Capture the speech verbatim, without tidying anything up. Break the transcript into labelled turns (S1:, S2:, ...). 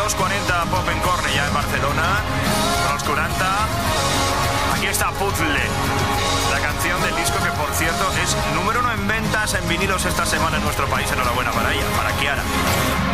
S1: los cuarenta Pop en Corne ya en Barcelona. Con los cuarenta. Aquí está Puzzle, la canción del disco que, por cierto, es número uno en ventas en vinilos esta semana en nuestro país. Enhorabuena para ella, para Kiara.